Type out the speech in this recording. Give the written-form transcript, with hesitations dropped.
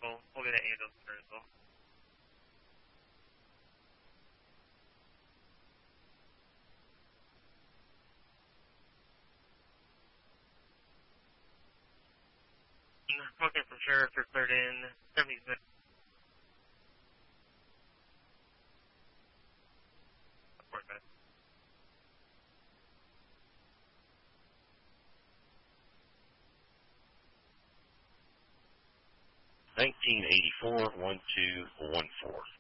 We'll get it handled for as well. Okay, from Sheriff, you're cleared in 76. Report back. 1984-1214.